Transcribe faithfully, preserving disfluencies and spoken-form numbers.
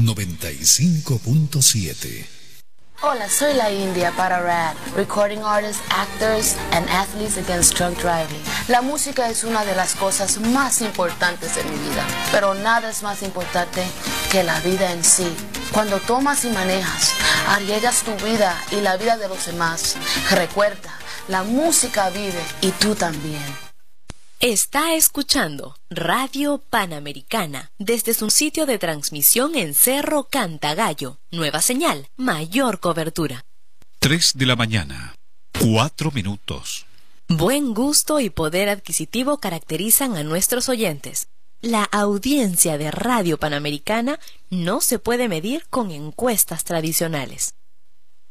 noventa y cinco punto siete. Hola, soy la India para RAD, Recording Artists, Actors and Athletes Against Drunk Driving. La música es una de las cosas más importantes de mi vida, pero nada es más importante que la vida en sí. Cuando tomas y manejas, arriesgas tu vida y la vida de los demás. Recuerda, la música vive y tú también. Está escuchando Radio Panamericana desde su sitio de transmisión en Cerro Cantagallo. Nueva señal, mayor cobertura. Tres de la mañana, cuatro minutos. Buen gusto y poder adquisitivo caracterizan a nuestros oyentes. La audiencia de Radio Panamericana no se puede medir con encuestas tradicionales.